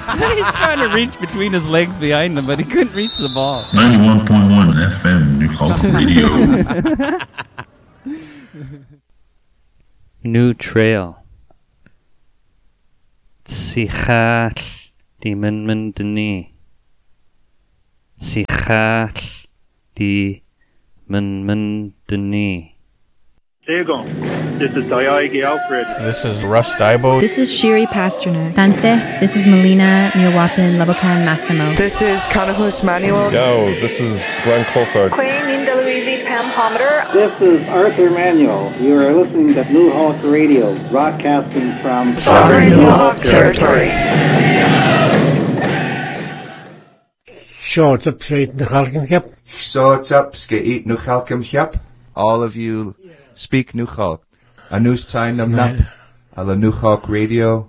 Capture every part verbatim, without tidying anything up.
He's trying to reach between his legs behind him, but he couldn't reach the ball. ninety-one point one F M, New Hulk Radio. New Trail. Sichal di min min dini. Sichal di min min dini. There you go. This is Dayagi Alfred. This is Russ Dibo. This is Shiri Pasternak. Tanse. This is Melina Niawapin Labokan Massimo. This is Kanahus Manuel. Yo, this is Glenn Colford. Queen Linda Louise Pam Pomander. This is Arthur Manuel. You are listening to New Hulk Radio, broadcasting from Southern New Hulk territory. Shorts up straight New Hulkum Hyap. Shorts up skate New Hulkum Hyap. All of you speak New Hulk. A news time nam nap. A la New Hulk Radio.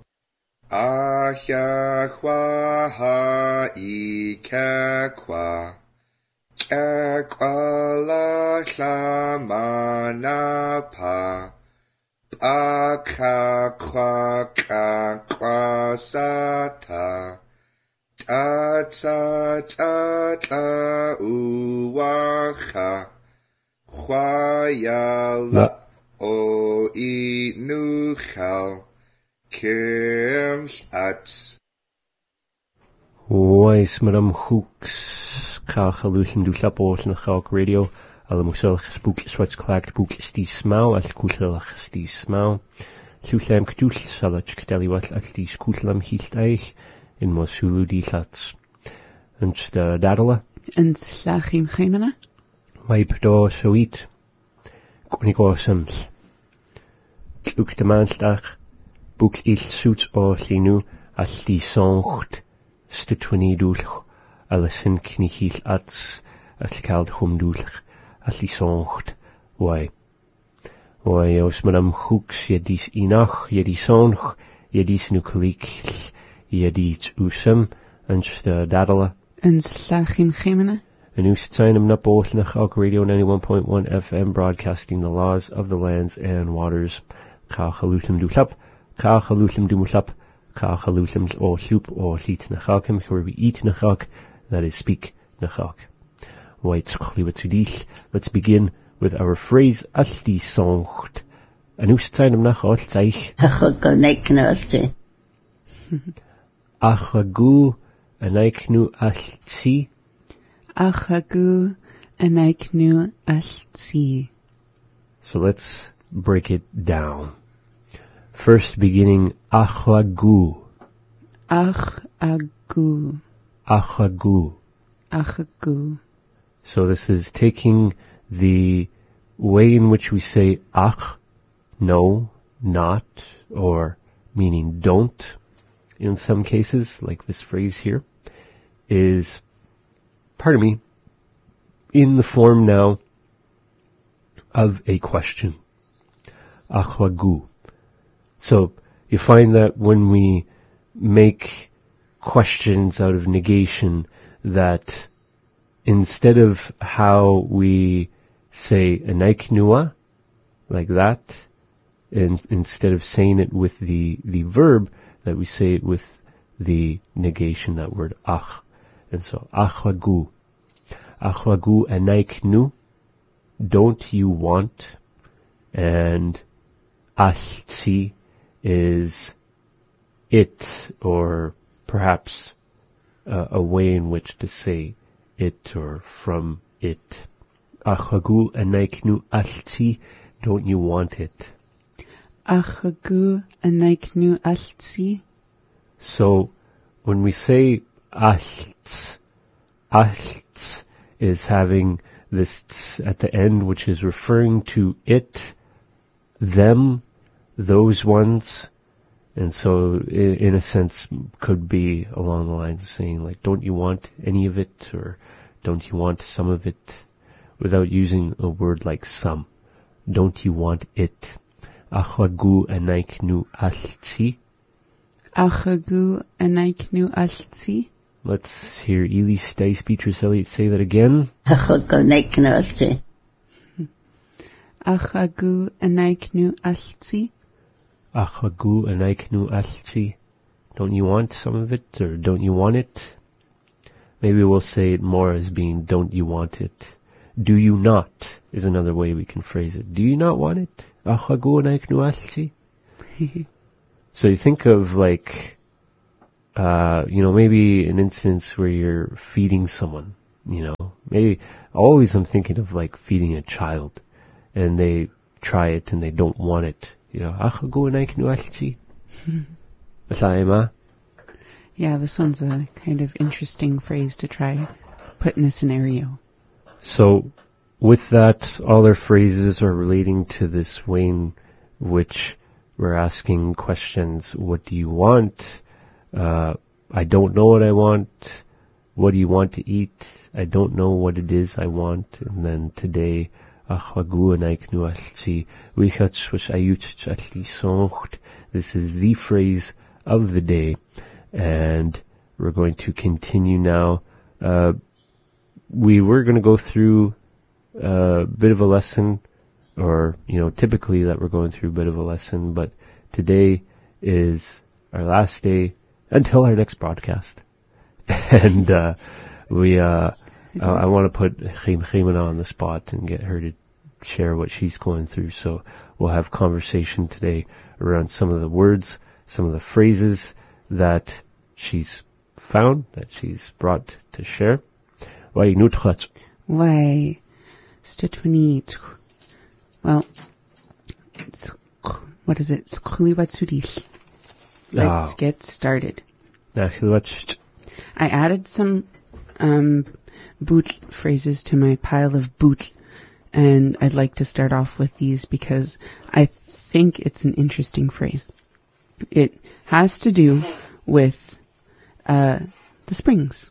Ahya hwa ha I ka kwa. Ka kwa la la ma na pa. Pa ka kwa ka kwa sa ta. Ta ta ta ta u wa ha. Hwa ya la o I nu chal. Kim at. Oes madam Hooks Kachaluchen du Lapos na Hulk Radio. Alle moesellig boek swats klaakt boek is die smau als koetelig is die smau. Sulem kdul salat kdeli wat als die skoetelam hielt eich in Mosulu die lats. En de dadela. En slachim gemena. Waip do zoiet. Konigosums. Ook de maandag boek is zoets o linu als die zongt stutwani doelch alles in knichiel ats als kald hom doelch als die zongt wai wai os madam Hooks je dies inach je die zongt je dies nukelik je dies usum en de dadela en slachim gemena. A new sign up both na Hulk Radio ninety-one point one F M, broadcasting the laws of the lands and waters. Kachaluthim du klap, Kachaluthim du muslap, Kachaluthim o sloop o liet na Hulkim, where we eat na Hulk, that is speak na Hulk. White kliwatudich. Let's begin with our phrase as die songt. A new sign up na Hulk, zeich. Achagoneknasje. Achagu, anaiknu alti. Achagu anaiknu alti. So let's break it down. First beginning achagu. Achagu. Achagu. Achagu. So this is taking the way in which we say ach, no, not, or meaning don't, in some cases, like this phrase here, is, pardon me, in the form now of a question. Achagu. So you find that when we make questions out of negation, that instead of how we say anaiknua, like that, and instead of saying it with the, the verb, that we say it with the negation, that word ach. And so, achagu. Achagu anaiknu. Don't you want? And alti is it, or perhaps uh, a way in which to say it, or from it. Achagu anaiknu alti. Don't you want it? Achagu anaiknu alti. So, when we say alt, alt is having this ts at the end, which is referring to it, them, those ones, and so in, in a sense could be along the lines of saying, like, don't you want any of it, or don't you want some of it, without using a word like some. Don't you want it? Achagu anaiknu alti. Achagu anaiknu alti. Let's hear Ely Stice Beatrice Elliott say that again. Achagu anaiknu alti. Achagu anaiknu alti. Achagu anaiknu alti. Don't you want some of it, or don't you want it? Maybe we'll say it more as being, don't you want it? Do you not is another way we can phrase it. Do you not want it? So you think of like, uh, you know, maybe an instance where you're feeding someone, you know, maybe always I'm thinking of like feeding a child and they try it and they don't want it. You know, yeah, this one's a kind of interesting phrase to try put in a scenario. So with that, all our phrases are relating to this way in which we're asking questions. What do you want? Uh, I don't know what I want. What do you want to eat? I don't know what it is I want. And then today, this is the phrase of the day. And we're going to continue now. Uh, we were going to go through a bit of a lesson, or, you know, typically that we're going through a bit of a lesson, but today is our last day until our next broadcast. And, uh, we, uh, uh I want to put Jimena on the spot and get her to share what she's going through. So we'll have conversation today around some of the words, some of the phrases that she's found, that she's brought to share. Why nutchat? Why stutvanit? Well, it's, what is it? Let's Ah. get started. I added some um, boot phrases to my pile of boot, and I'd like to start off with these because I think it's an interesting phrase. It has to do with uh, the springs.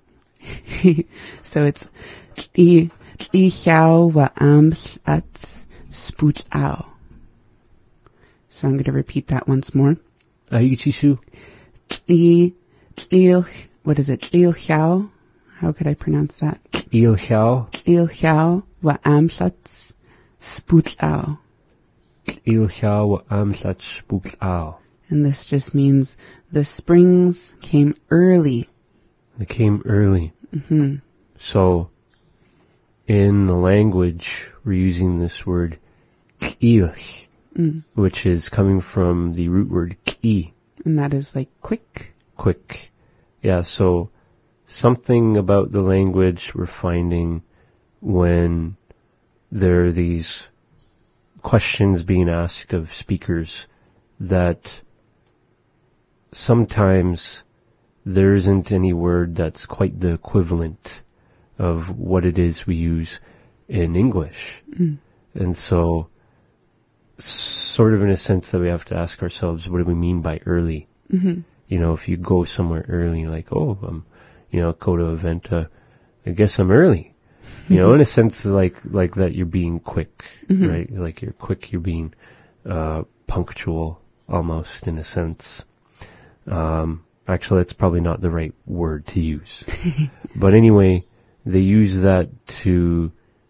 So it's Tli Xiao wa Aml at Spoot Ao. So I'm going to repeat that once more. Aichishu. Tli Tli what is it? Tli Xiao. How could I pronounce that? Il Xiao. Il Xiao wa Aml at Spoot Ao. Il Xiao wa Aml at Spoot Ao. And this just means the springs came early. They came early. Mm-hmm. So, in the language, we're using this word k'ilch, Mm. which is coming from the root word ki. And that is like quick. Quick. Yeah, so something about the language we're finding when there are these questions being asked of speakers that sometimes there isn't any word that's quite the equivalent of what it is we use in English. Mm. And so, sort of in a sense that we have to ask ourselves, what do we mean by early? Mm-hmm. You know, if you go somewhere early, like, oh, um, you know, go to an event, uh, I guess I'm early. You know, in a sense like, like that you're being quick, Mhm. right? Like you're quick, you're being, uh, punctual almost in a sense. Um, actually that's probably not the right word to use. But anyway, they use that to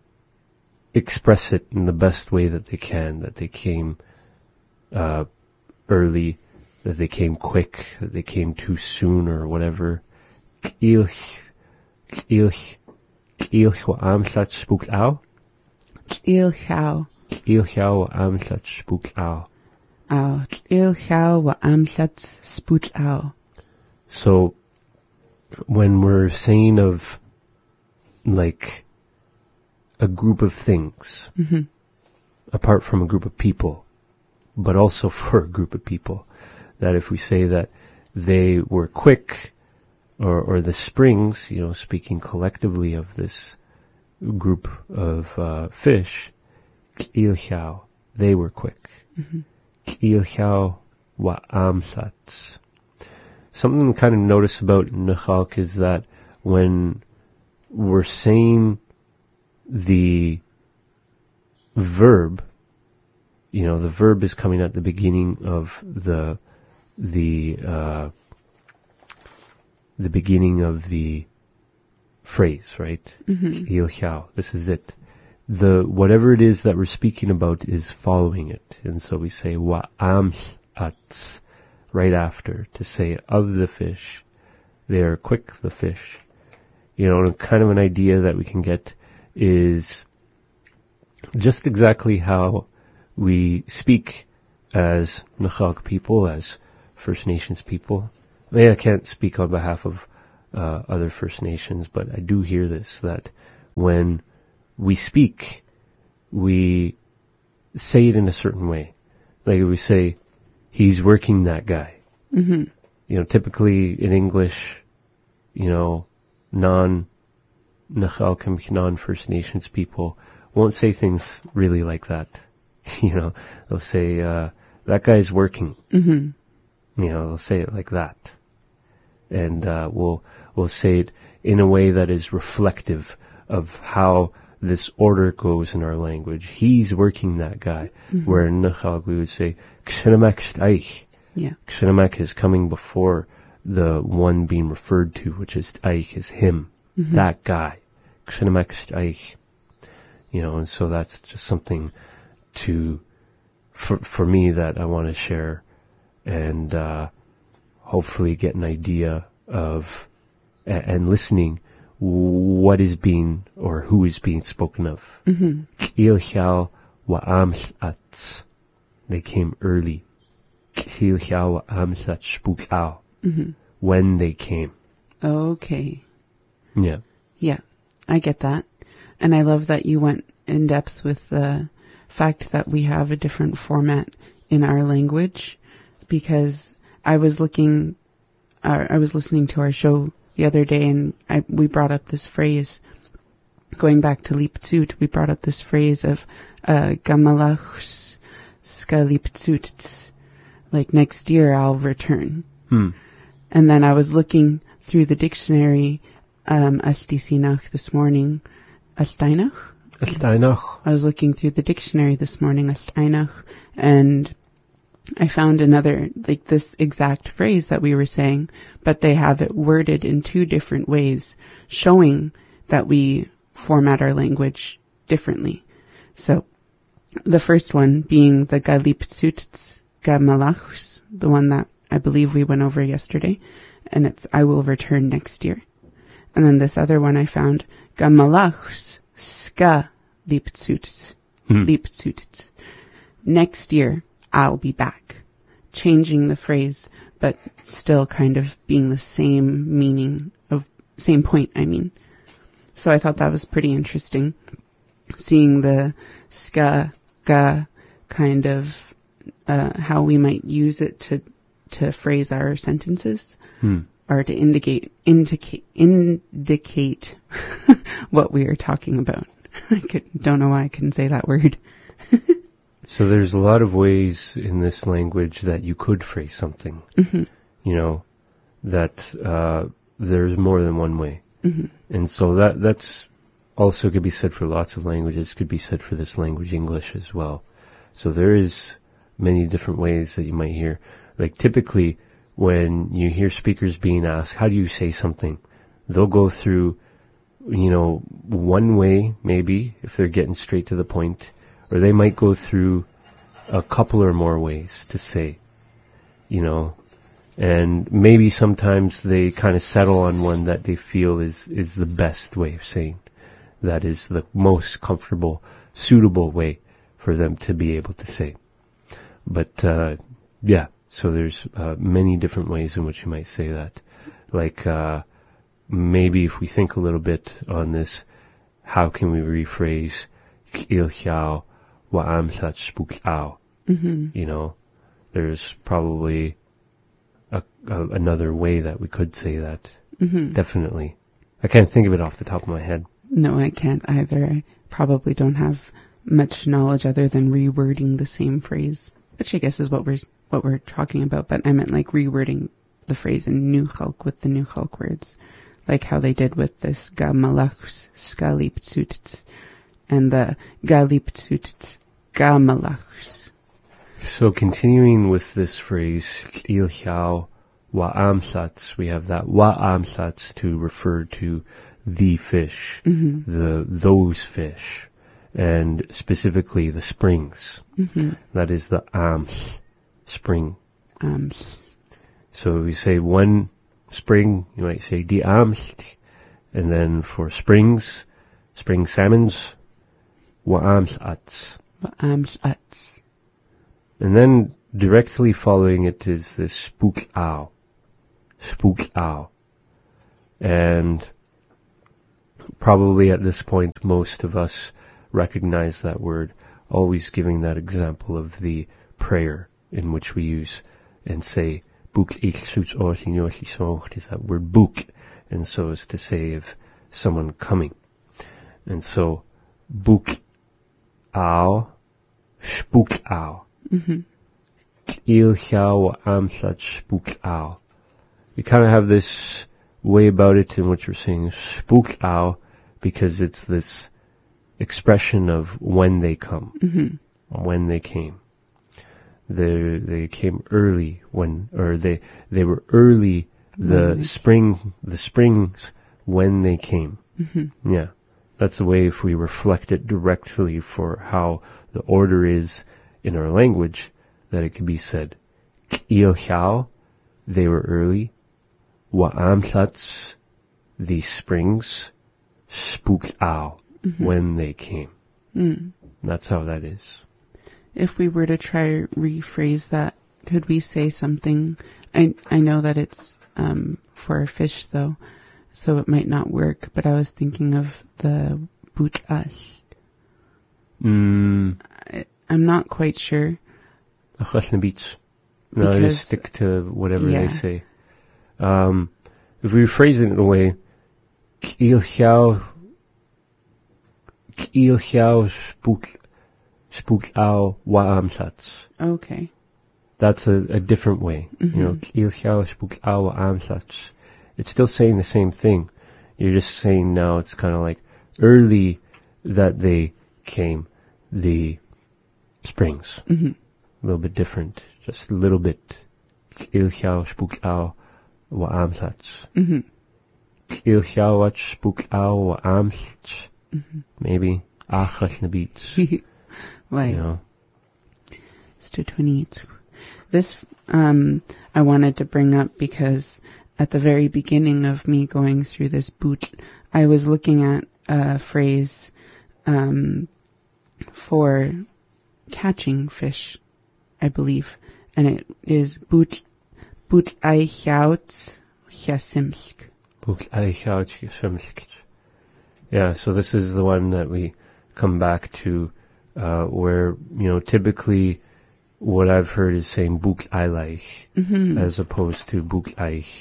express it in the best way that they can, that they came, uh, early, that they came quick, that they came too soon or whatever. Ilch, ilch, ilch wa amsat spook au. Il Xiao. Il Xiao wa amsat spook au. Ao. Il Xiao wa Amlat Spoot Ao. So, when we're saying of, like, a group of things, Mm-hmm. apart from a group of people, but also for a group of people, that if we say that they were quick, or, or the springs, you know, speaking collectively of this group of uh, fish, il xiao, they were quick. Mm-hmm. Il xiao wa amsat. Something to kind of notice about Nukhalk is that when we're saying the verb, you know, the verb is coming at the beginning of the the uh, the beginning of the phrase, right? Mhm. Il xiao. This is it. The whatever it is that we're speaking about is following it, and so we say wa am at, right after to say of the fish. They are quick, the fish. You know, kind of an idea that we can get is just exactly how we speak as Nukhalk people, as First Nations people. I mean, I can't speak on behalf of uh, other First Nations, but I do hear this, that when we speak, we say it in a certain way. Like we say, he's working that guy. Mm-hmm. You know, typically in English, you know, non Nukhalkim, non-First Nations people won't say things really like that. You know, they'll say, uh, that guy's working. Mm-hmm. You know, they'll say it like that. And uh, we'll we'll say it in a way that is reflective of how this order goes in our language. He's working that guy. Mm-hmm. Where in Nukhalk we would say, Kshinemak Aich. Yeah. Kshinemak is coming before the one being referred to, which is Aich, is him. Mm-hmm. That guy. Kshinemak Aich. You know, and so that's just something to, for, for me, that I want to share and uh, hopefully get an idea of, and, and listening, what is being, or who is being spoken of. Mm-hmm. They came early. Mm-hmm. When they came. Okay. Yeah. Yeah, I get that. And I love that you went in depth with the fact that we have a different format in our language, because I was looking, uh, I was listening to our show the other day, and I, we brought up this phrase, going back to Liptsut, we brought up this phrase of uh, Gamalachs ska Liptsut, like next year I'll return. Hmm. And then I was looking through the dictionary, um, Altisinach this morning, Altainach? Altainach. I was looking through the dictionary this morning, Altainach, and I found another, like this exact phrase that we were saying, but they have it worded in two different ways, showing that we format our language differently. So, the first one being the Galiptsut Gamalachs, the one that I believe we went over yesterday, and it's I will return next year. And then this other one I found, Gamalachs ska Liptsut. Hmm. Liptsut. Next year, I'll be back. Changing the phrase, but still kind of being the same meaning of, same point, I mean. So I thought that was pretty interesting. Seeing the ska, ga, kind of, uh, how we might use it to, to phrase our sentences. Hmm. Or to indicate, indicate, indicate what we are talking about. I could, don't know why I couldn't say that word. So there's a lot of ways in this language that you could phrase something. Mm-hmm. You know, that uh, there's more than one way. Mm-hmm. And so that that's also could be said for lots of languages, could be said for this language, English, as well. So there is many different ways that you might hear. Like typically, when you hear speakers being asked, how do you say something? They'll go through, you know, one way, maybe, if they're getting straight to the point, or they might go through a couple or more ways to say, you know, and maybe sometimes they kind of settle on one that they feel is, is the best way of saying, that is the most comfortable, suitable way for them to be able to say. But, uh, yeah. So there's uh, many different ways in which you might say that. Like, uh, maybe if we think a little bit on this, how can we rephrase il xiao wa am such spook ao? You know, there's probably a, a, another way that we could say that. Mm-hmm. Definitely. I can't think of it off the top of my head. No, I can't either. I probably don't have much knowledge other than rewording the same phrase, which I guess is what we're what we're talking about, but I meant like rewording the phrase in Nukhalk with the Nukhalk words, like how they did with this Gamalachs Skaliptsut and the Galiptsut Gamalachs. So continuing with this phrase, il xiao wa amsats, we have that wa amsats to refer to the fish, mm-hmm. the those fish, and specifically the springs. Mm-hmm. That is the ams, spring. Ams. So we say one spring, you might say die amst, and then for springs, spring salmons, wa amst ats. Wa amst ats. And then directly following it is this spook ow. Spook ow. And probably at this point most of us recognize that word, always giving that example of the prayer in which we use and say book ich suits ort in your is that word book, and so as to say of someone coming. And so book ow, spook ow. Mm-hmm. Il hiao amsat spook ow. We kind of have this way about it in which we're saying spook ow because it's this expression of when they come, mm-hmm. when they came. They they came early when, or they they were early the When spring the springs when they came. Mm-hmm. Yeah, that's the way if we reflect it directly for how the order is in our language, that it could be said, il hiao, they were early, wa amsats, these springs, spook ow, mm-hmm. when they came. Mm. That's how that is. If we were to try rephrase that, could we say something? I I know that it's um, for a fish though, so it might not work. But I was thinking of the but'ash. Mm. I, I'm not quite sure. No, Because, just stick to whatever yeah. they say. Um, if we rephrase it in a way, il hiao, il hiao spook, spook ow wa amsats. Okay. That's a, a different way. Mm-hmm. You know, il hiao spook ow wa amsats. It's still saying the same thing. You're just saying now it's kind of like early that they came, the springs. Mm-hmm. A little bit different, just a little bit. Il hiao spook ow wa amsats. Mm-hmm. Il hiao wat spook ow wa amsats. Mm-hmm. Maybe. Achas na beats. Right. You know. Stutwinit. This um, I wanted to bring up because at the very beginning of me going through this boot, I was looking at a phrase um, for catching fish, I believe, and it is boot boot ai hiaut hiasimsk. Boot ai hiaut hiasimsk. Yeah, so this is the one that we come back to, uh, where, you know, typically what I've heard is saying book eileich, mm-hmm. as opposed to book eich.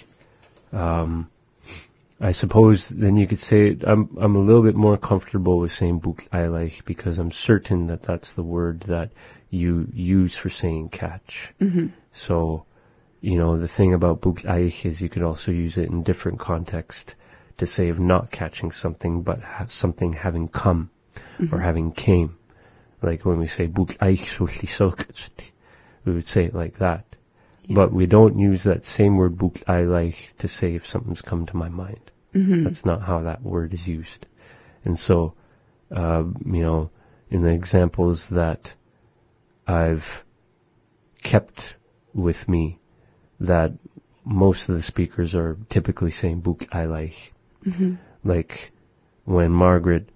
Um, I suppose then you could say, I'm, I'm a little bit more comfortable with saying book eileich because I'm certain that that's the word that you use for saying catch. Mm-hmm. So, you know, the thing about book eich is you could also use it in different context to say of not catching something, but ha- something having come, mm-hmm. or having came. Like when we say book eich sochli sochli, we would say it like that. Yeah. But we don't use that same word book eileich to say if something's come to my mind. Mm-hmm. That's not how that word is used. And so, uh, you know, in the examples that I've kept with me, that most of the speakers are typically saying book eileich. Mm-hmm. Like when Margaret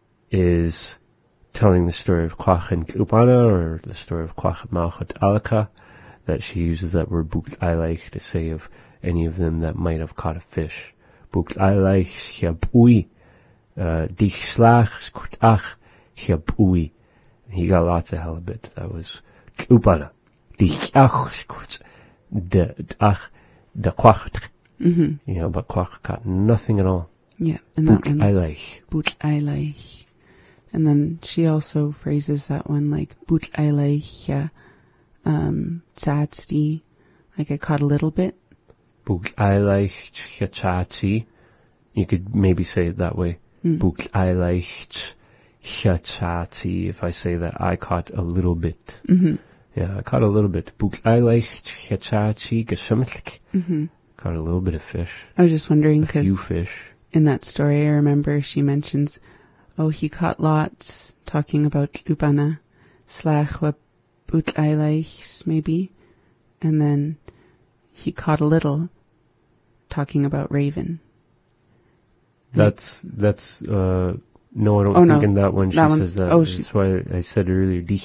is telling the story of Kwach and Klupana, or the story of Kwach and Malchut Alaka, that she uses that word book eileich to say of any of them that might have caught a fish. Book eileich hiabui, dich slach skutach hiabui. He got lots of halibut. That was Klupana. Dich ach skut de ach de Kwach. Mm-hmm. You know, but Kwach got nothing at all. Yeah, and book that one's eileich. boot eileich. And then she also phrases that one like boot eileich, yeah, um, tzatzti, like I caught a little bit. Book eileich chatati. You could maybe say it that way. Mm. Book eileich chatati. If I say that I caught a little bit. Mm-hmm. Yeah, I caught a little bit. Book eileich chatati geschimtlik. Mm-hmm. Caught a little bit of fish. I was just wondering a few because fish. In that story, I remember she mentions, oh, he caught lots, talking about Lupana, slach wa boot eileichs, maybe. And then he caught a little, talking about Raven. That's, that's, uh, no, I don't Oh, think no. in that one she That one's- says that. oh, That's she- why I said earlier, "Die-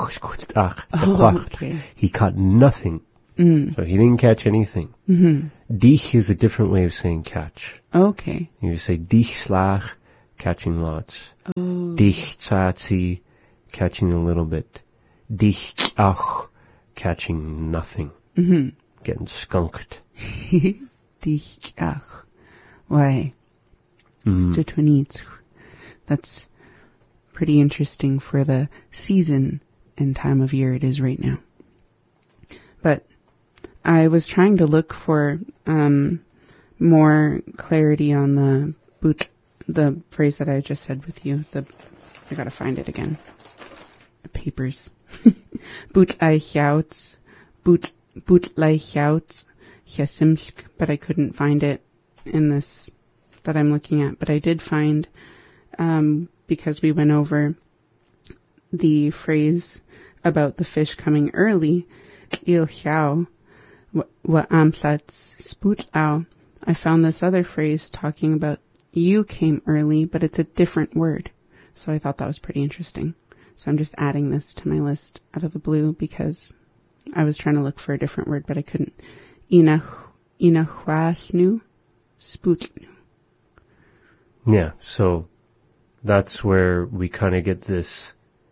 Oh, okay. he caught nothing. Mm. So he didn't catch anything. Mhm. Dich is a different way of saying catch. Okay. You say dich slag, catching lots. Oh. Dich tsatsi, catching a little bit. Dich ach, catching nothing. Mhm. Getting skunked. Dich ach. Why? Mhm. Mister Twinitz. That's pretty interesting for the season and time of year it is right now. But I was trying to look for um, more clarity on the boot, the phrase that I just said with you. The I gotta find it again. The papers. Bootleichouts, boot bootleichouts, chesimsk, but I couldn't find it in this that I'm looking at. But I did find, um, because we went over the phrase about the fish coming early, il chao, wa amplats spootau. I found this other phrase talking about you came early, but it's a different word. So I thought that was pretty interesting. So I'm just adding this to my list out of the blue because I was trying to look for a different word, but I couldn't. Ina, ina huasnu, spootnu. Yeah, so that's where we kind of get this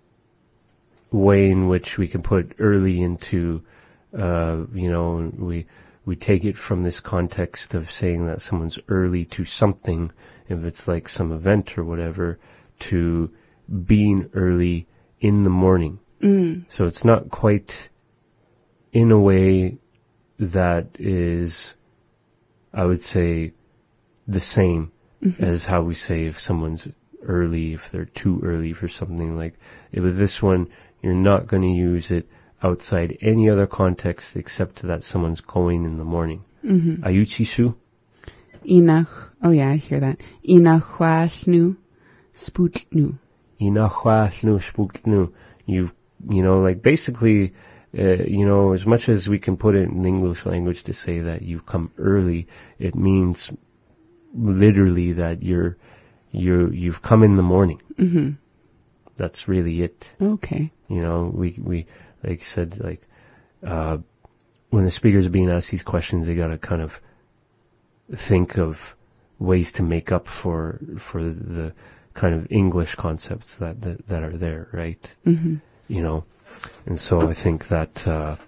way in which we can put early into, uh, you know, we we take it from this context of saying that someone's early to something, if it's like some event or whatever, to being early in the morning. Mm. So it's not quite in a way that is, I would say, the same mm-hmm. as how we say if someone's early, if they're too early for something. Like with this one, you're not going to use it outside any other context except that someone's going in the morning. Mm-hmm. Ayuchisu? Inach. Oh yeah, I hear that. Inahuasnu, spootnu. Inahuasnu, spootnu. You, you know, like basically, uh, you know, as much as we can put it in English language to say that you've come early, it means literally that you're, you're, you've come in the morning. Mm-hmm. That's really it. Okay. You know, we, we, like said, like, uh, when the speakers are being asked these questions, they gotta kind of think of ways to make up for, for the kind of English concepts that, that, that are there, right? Mm-hmm. You know, and so I think that, uh,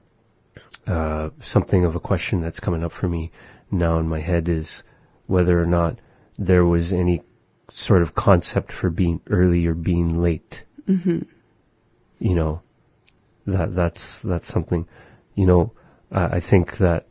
uh, something of a question that's coming up for me now in my head is whether or not there was any sort of concept for being early or being late. Mm-hmm. You know, that, that's, that's something, you know, I, I think that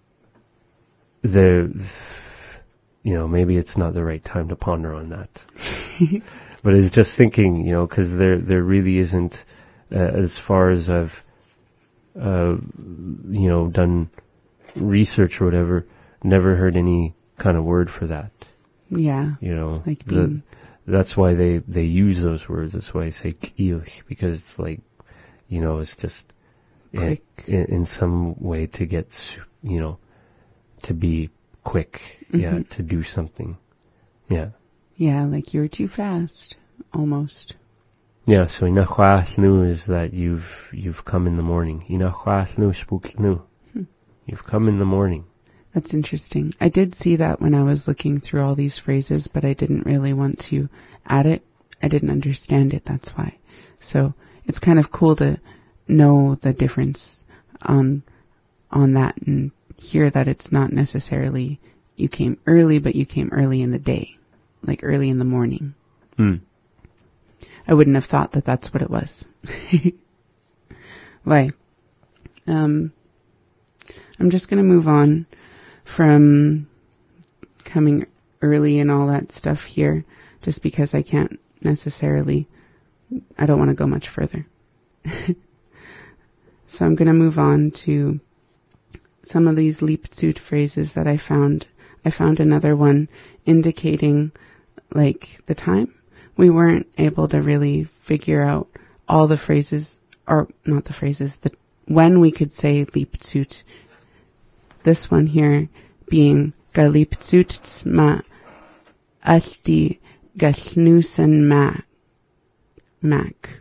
there, you know, maybe it's not the right time to ponder on that. But it's just thinking, you know, cause there, there really isn't, uh, as far as I've, uh, you know, done research or whatever, never heard any kind of word for that. Yeah. You know, like the, being... that's why they, they use those words. That's why I say k'ilch, because it's like, you know, it's just in, in, in some way to get, you know, to be quick. Mm-hmm. Yeah. To do something. Yeah. Yeah. Like you're too fast. Almost. Yeah. So inahuasnu is that you've, you've come in the morning. Inahuasnu spooknu. Hmm. You've come in the morning. That's interesting. I did see that when I was looking through all these phrases, but I didn't really want to add it. I didn't understand it, that's why. So it's kind of cool to know the difference on on that and hear that it's not necessarily you came early, but you came early in the day, like early in the morning. Mm. I wouldn't have thought that that's what it was. Why? Um, I'm just going to move on from coming early and all that stuff here, just because I can't necessarily, I don't want to go much further. So I'm going to move on to some of these Leapzut phrases that I found. I found another one indicating like the time. We weren't able to really figure out all the phrases, or not the phrases, the when we could say Leapzut this one here being galiptsutsma alti gasnusen ma mac.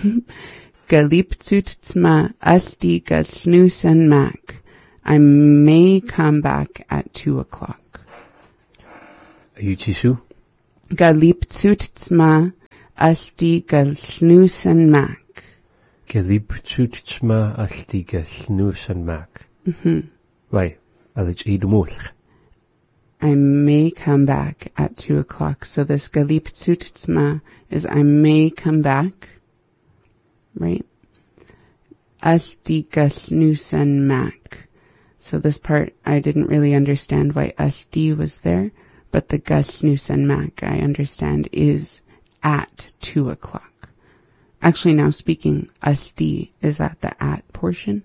Galiptsutsma alti gasnusen mac. I may come back at two o'clock. Yuchisu? Galiptsutsma alti gasnusen mac. Galiptsutsma alti gasnusen mac. Mm-hmm. Right. Alich idumulch. I may come back at two o'clock. So this galiptsutsma is I may come back. Right? Alti gasnusen mac. So this part, I didn't really understand why alti was there, but the gasnusen mac, I understand, is at two o'clock. Actually, now speaking, alti is at the at portion.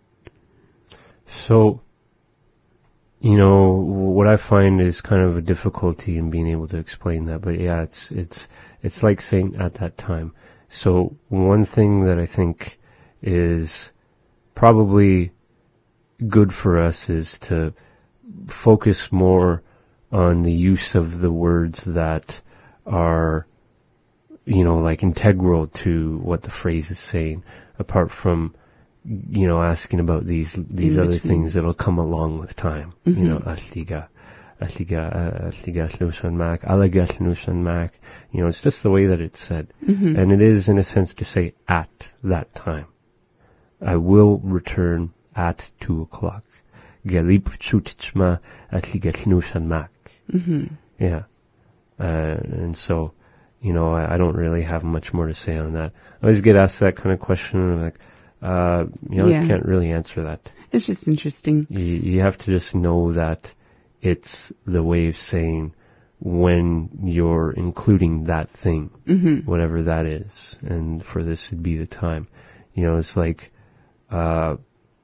So, you know, what I find is kind of a difficulty in being able to explain that, but yeah, it's, it's, it's like saying at that time. So one thing that I think is probably good for us is to focus more on the use of the words that are, you know, like integral to what the phrase is saying, apart from, you know, asking about these these other things that'll come along with time. Mm-hmm. You know, asliga, asliga, asliga snusan mak, alaga snusan mak. You know, it's just the way that it's said, mm-hmm. and it is in a sense to say at that time. I will return at two o'clock. Galip chutchma asliga snusan mak. Yeah, uh, and so, you know, I, I don't really have much more to say on that. I always get asked that kind of question, and I'm like, uh, you know, yeah. I can't really answer that. It's just interesting. You, you have to just know that it's the way of saying when you're including that thing, mm-hmm. whatever that is, and for this would be the time. You know, it's like, uh,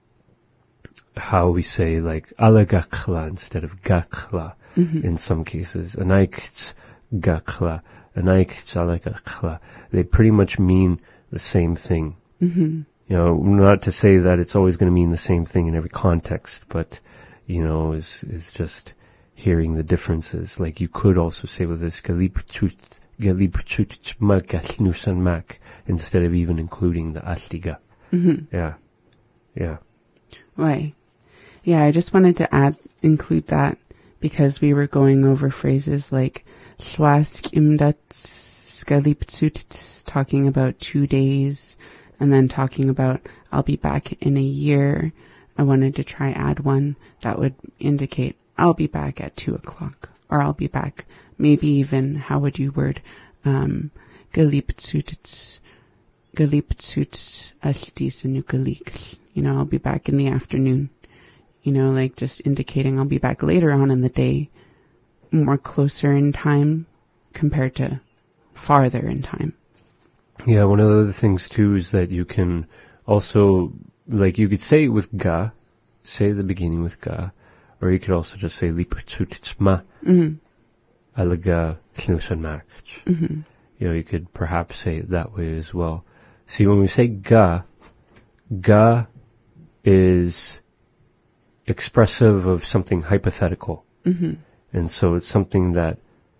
how we say like ala gakla instead of gakla. Mm-hmm. In some cases, anaikts gakla, anaikts ala gakla. They pretty much mean the same thing. Mm-hmm. You know, not to say that it's always going to mean the same thing in every context, but, you know, is is just hearing the differences. Like you could also say with this galipchut galipchut magasnusan mak instead of even including the asliga. Mm-hmm. Yeah, yeah. Right. Yeah, I just wanted to add include that. Because we were going over phrases like Schwask imdat skaliptsut, talking about two days, and then talking about I'll be back in a year. I wanted to try add one that would indicate I'll be back at two o'clock, or I'll be back, maybe even, how would you word, um, galiptsut, galiptsut altisenukalik. You know, I'll be back in the afternoon. You know, like just indicating I'll be back later on in the day, more closer in time compared to farther in time. Yeah, one of the other things too is that you can also, like you could say it with ga, say the beginning with ga, or you could also just say lipchutsma, alaga snusan mak. You know, you could perhaps say it that way as well. See, when we say ga, ga is expressive of something hypothetical. Mm-hmm. And so it's something that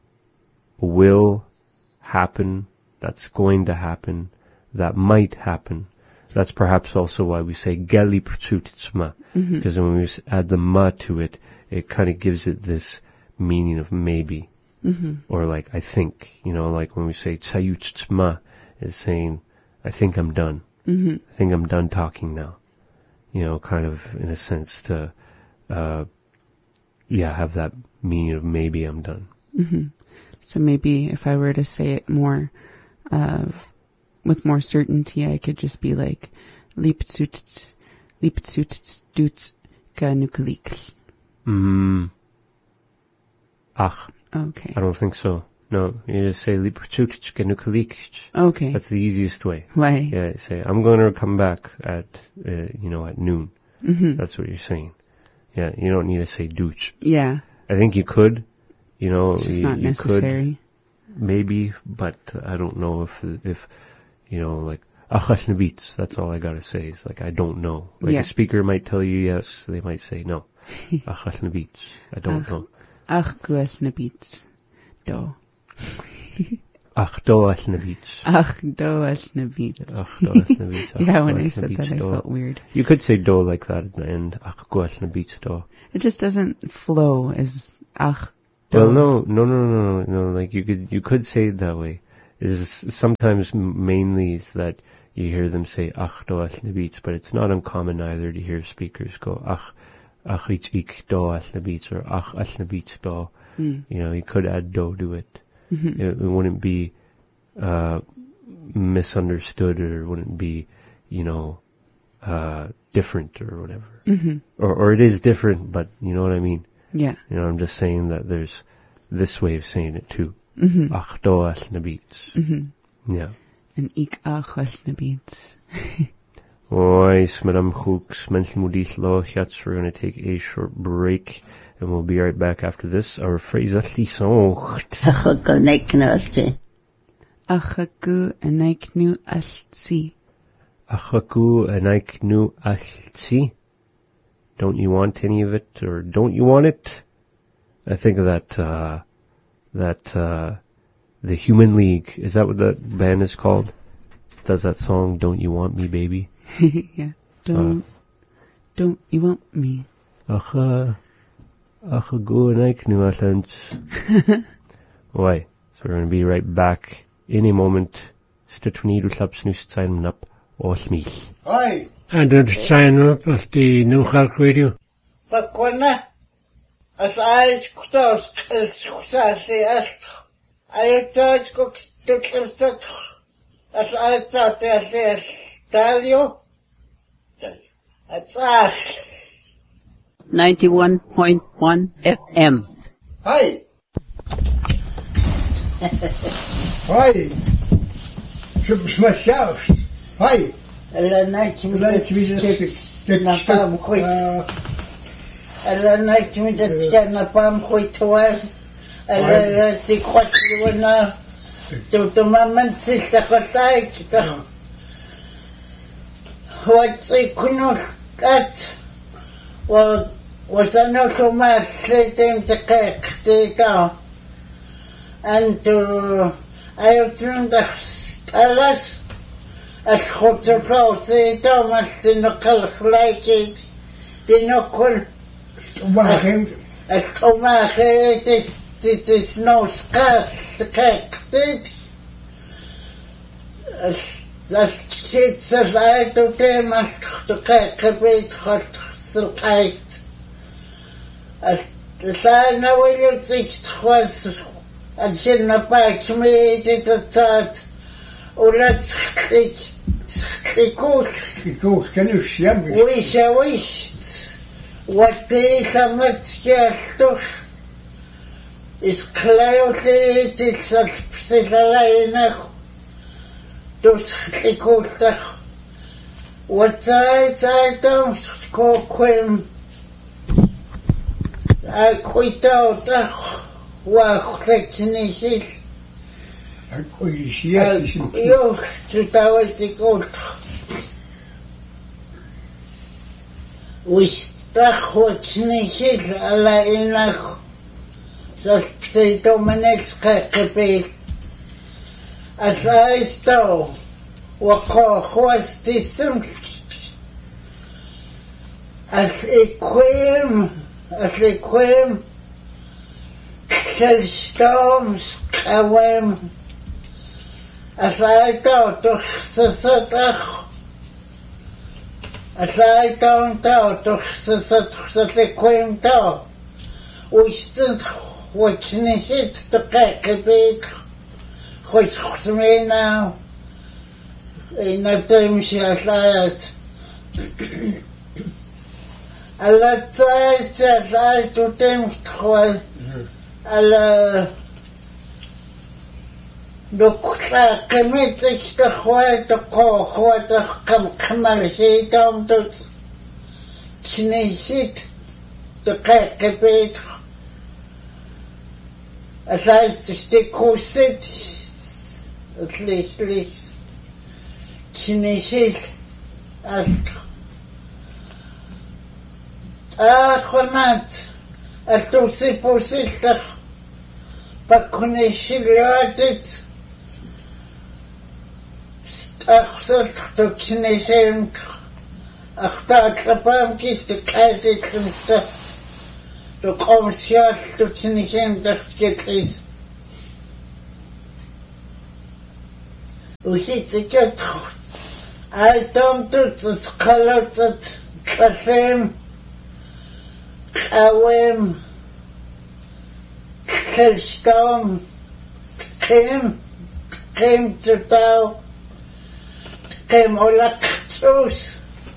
will happen, that's going to happen, that might happen. That's perhaps also why we say gali pchutsma, because when we add the ma to it, it kind of gives it this meaning of maybe, mm-hmm. or like I think, you know, like when we say tsayutsma, it's saying I think I'm done. Mm-hmm. I think I'm done talking now. You know, kind of in a sense to, uh, yeah, have that meaning of maybe I'm done. Mm-hmm. So maybe if I were to say it more, uh, with more certainty, I could just be like, liptsuts, liptsuts, duts, ka nukalik. Mm. Ach. Okay. I don't think so. No, you just say liptsuts, ka nukalik. Okay. That's the easiest way. Why? Yeah, you say, I'm going to come back at, uh, you know, at noon. Mm-hmm. That's what you're saying. Yeah, you don't need to say dooch. Yeah. I think you could, you know. It's just you, not you necessary. Could, maybe, but I don't know if, if, you know, like, achas nebitz, that's all I gotta say. It's like, I don't know. Like yeah. a speaker might tell you yes, they might say no. Ach all na beats. I don't ach, know. Ach gwell na beats. Do. Ach do all na beats. Ach do all na beats. Ach do all na beats. Yeah, when I said that I do. felt weird. You could say do like that at the end. Ach go all na beats do. It just doesn't flow as ach do. Well, no, no, no, no, no, no. Like you could, you could say it that way. Is sometimes mainly is that you hear them say ach do all na beats, but it's not uncommon either to hear speakers go ach ach ich ik do all na beats or ach all na beats do. Mm. You know, you could add do to it. Mm-hmm. It, it wouldn't be uh, misunderstood or wouldn't be, you know, uh, different or whatever. Mm-hmm. Or or it is different, but you know what I mean. Yeah. You know, I'm just saying that there's this way of saying it too. Mm-hmm. Ach do all na beats. Mm-hmm. Yeah. And ik ach all na beats. Ois, Madame Hooks, Menschlimudis Lochats. We're going to take a short break, and we'll be right back after this. Our phrase at least. Achago neiknasti. Achagu anaiknu altsi. Achaku anaiknu altsi. Don't you want any of it, or don't you want it? I think of that, uh, that, uh, the Human League. Is that what that band is called? Does that song, Don't You Want Me, Baby? Yeah. Don't, uh, don't you want me? Acha, acha go and I knew Why? So we're going to be right back in a moment. Stutwnidu klapsnus zijn up or smith. Hi. And then sign up at the New York Radio. Fakwana. As I kutos sasi as I thought cook to klipset. As I thought as tell you. That's us. ninety-one point one F M. Hi. Hi. Щоб смачався. Hi. Ela night me the na pam khoi. Ela night me the na pam khoi toal. Ela si khot wona. Tu tu mamman sista khosai kita. What's it kuno kat? Well, was I not so much sitting to cook the down? And to I have turned the stars. As goed zo vrouw zei Thomas de nokkel gelijk het de nokkel as Thomas het is dit is no skas te kijk dit as as shit as uit op de mas te kijk gebet gaat zo kijkt as de zijn nou wil zich was als je naar pak met dit dat ولاد يكوش يكوش كانوا الشيام ويشا ويشت واتي سمت كاستوش اسكلايو تيتي سلسلينك دوس يكوش تخ واتاي تاي دوم كوكوين اي كويتاو تخ واخلتني شيش Yo, estaba este corto. Está hochnichis a la inach. Sas pseudomenes kakepes. As I stole. Wako hostisum. As equim. As equim. Storms. Awem. As I thought to Sasatach, as I don't doubt to Sasat Queen Tau, we stood which needed to pack a bit, which me now in a time she has last. A lot of as I to them while a Dukla kemitik the white to call what the kamal he down to Chinese the cake a bit. As I stick who sit at least least Chinese as Ахонат, а туси пусистах, пакунишилиатит, ахсалт токсинешемт, ахтаатлапаамки стикаатитлумста, токомсиал токсинешемтах кетлис. Уситикет, айтом тут скалоцат, тласем, Awem, Kilstom, Kim, Kim to Dow, Kim Olaktus,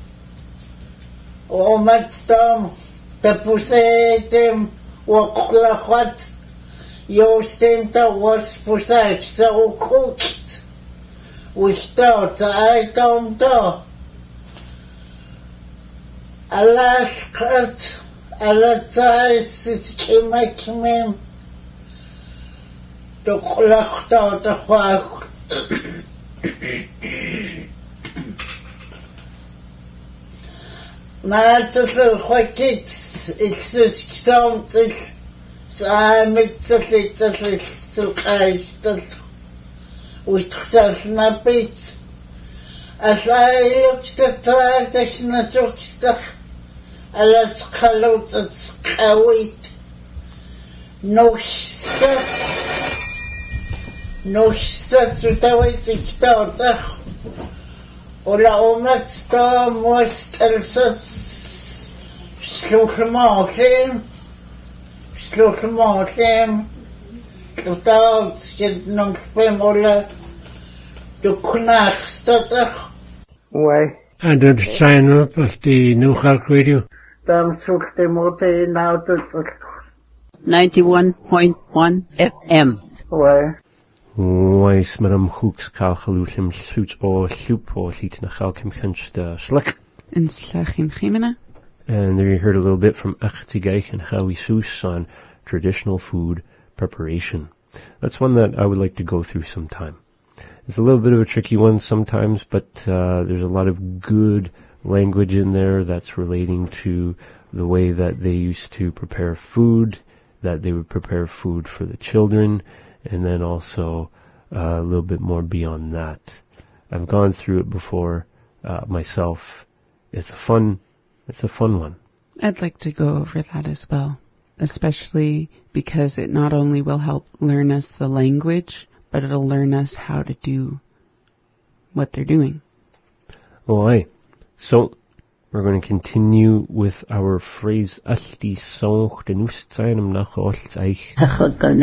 Omatstom, the Pusetim, Waklahwat, Yostim to was Pusek, so cooked. We start, I don't know. Alaska. Alatais is kimakimim. The Kulachta the Hawk. Natasal Hawkits, it's this sound, it's I'm it's a it's a it's a it's with Sasnapit. As I looked at the Tashnasukstach. Alas kalot at skawit. Noshta. Noshta tutawit iktawtach. Ola omat sta mostalsat. Sluchmaatim. Sluchmaatim. Tutawt skid nongspem ola. Duknach statach. Why? And did sign up at the New Hulk Radio? ninety-one point one F M. Why? Wais madam hooks kalchalutim suits or soup or heat in a halkim kunst slick. In slachim chimena. And there you heard a little bit from Achtigaich and Howie Seuss on traditional food preparation. That's one that I would like to go through sometime. It's a little bit of a tricky one sometimes, but uh, there's a lot of good language in there that's relating to the way that they used to prepare food, that they would prepare food for the children, and then also uh, a little bit more beyond that. I've gone through it before uh, myself. It's a fun, it's a fun one. I'd like to go over that as well, especially because it not only will help learn us the language, but it'll learn us how to do what they're doing. Oh, aye. So, we're going to continue with our phrase Alti Sonch den Ustzainem nach Olt Eich. Ach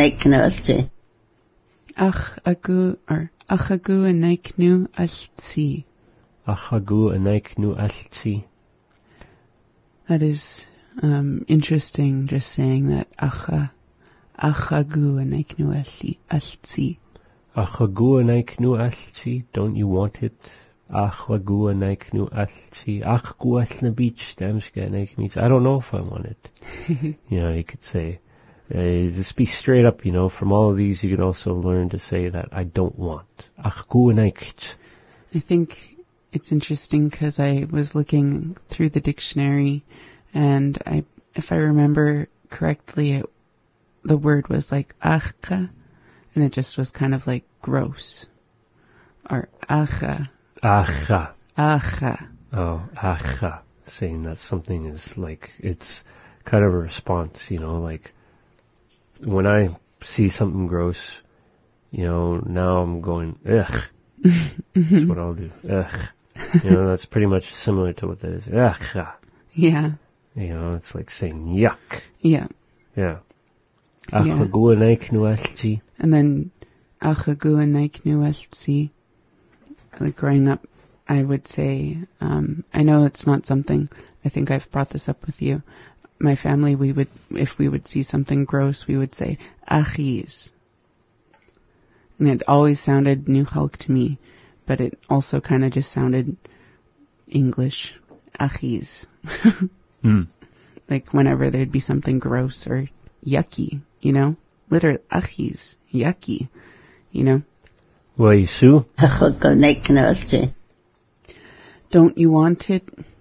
agu or achagu anaiknu altzi. Achagu anaiknu altzi. That is um, interesting, just saying that. Acha, achagu anaiknu altzi. Achagu anaiknu altzi. Don't you want it? Achagu anaiknu altzi. Achagu altna beach. Damska anaik means I don't know if I want it. You know, you could say, uh, just be straight up, you know. From all of these, you could also learn to say that I don't want. Achagu anaikt. I think it's interesting because I was looking through the dictionary, and I, if I remember correctly, it, the word was like achka, and it just was kind of like gross. Or acha. Acha. Acha. Oh, acha. Saying that something is like, it's kind of a response, you know, like when I see something gross, you know, now I'm going, ugh. That's what I'll do. Ugh. You know, that's pretty much similar to what that is. Ugh. Yeah. You know, it's like saying yuck. Yeah. Yeah. Achagu anaiknu altzi. And then achagu anaiknu altzi. Like growing up, I would say, um, I know it's not something, I think I've brought this up with you. My family, we would, if we would see something gross, we would say, achis. And it always sounded New Hulk to me, but it also kind of just sounded English. Achis. Mm. Like whenever there'd be something gross or yucky, you know? Literally, achis. Yucky. You know? Why, Sue? Don't you want it?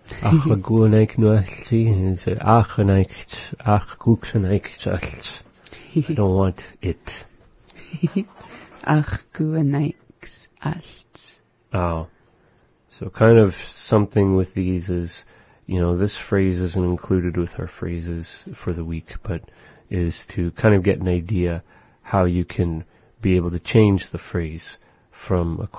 Ach a guanaik nualti is ach anaikt ach guxanaikt alt. I don't want it. Ach guanaiks alt. Oh. So kind of something with these is, you know, this phrase isn't included with our phrases for the week, but is to kind of get an idea how you can be able to change the phrase from a